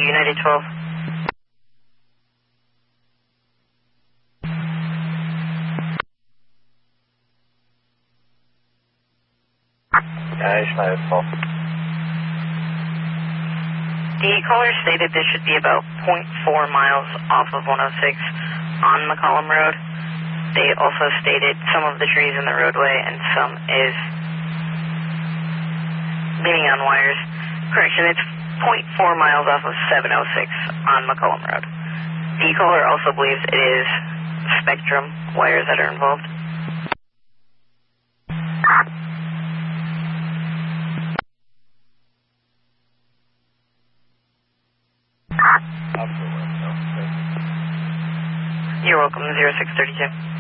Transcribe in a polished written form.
United 12. United 12. The caller stated this should be about 0.4 miles off of 106 on McCollum Road. They also stated some of the trees in the roadway and some is leaning on wires. Correction, it's 0.4 miles off of 706 on McCollum Road. The caller also believes it is Spectrum wires that are involved. You're welcome, 0632.